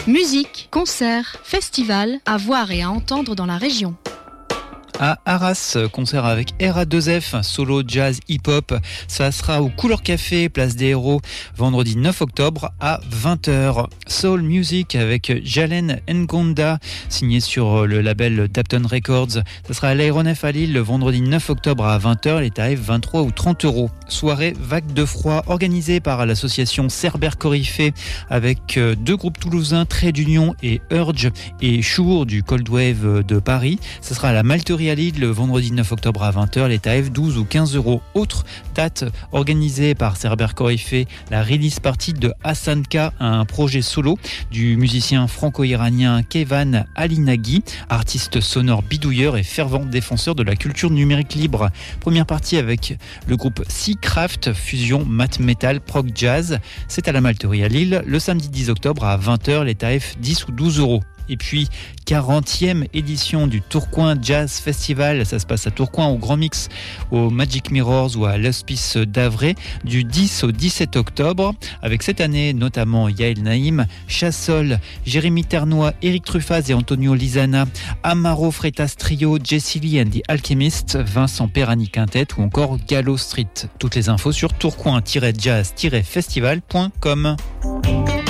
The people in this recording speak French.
Musique, concerts, festivals, à voir et à entendre dans la région. À Arras, concert avec RA2F, solo jazz hip-hop. Ça sera au Couleur Café, place des Héros, vendredi 9 octobre à 20h. Soul Music avec Jalen Ngonda, signé sur le label Dapton Records. Ça sera à l'Aéronef à Lille le vendredi 9 octobre à 20h, les tarifs 23 ou 30 euros. Soirée Vague de froid organisée par l'association Cerbère Coryphée avec deux groupes toulousains, Trait d'Union et Urge et Chour du Cold Wave de Paris. Ça sera à la Malterie à Lille le vendredi 9 octobre à 20h, les tarifs 12 ou 15 euros. Autre date organisée par Cerbère Coryphée, la release party de Hassan K, un projet solo du musicien franco-iranien Kevan Alinaghi, artiste sonore bidouilleur et fervent défenseur de la culture numérique libre. Première partie avec le groupe Seacraft, fusion math metal prog jazz. C'est à la Malterie à Lille le samedi 10 octobre à 20h, les tarifs 10 ou 12 euros. Et puis, 40e édition du Tourcoing Jazz Festival. Ça se passe à Tourcoing au Grand Mix, au Magic Mirrors ou à l'Hospice d'Avray du 10 au 17 octobre. Avec cette année, notamment Yael Naïm, Chassol, Jérémy Ternois, Eric Truffaz et Antonio Lizana, Amaro Freitas Trio, Jessie Lee and the Alchemist, Vincent Perani Quintet ou encore Gallo Street. Toutes les infos sur tourcoing-jazz-festival.com.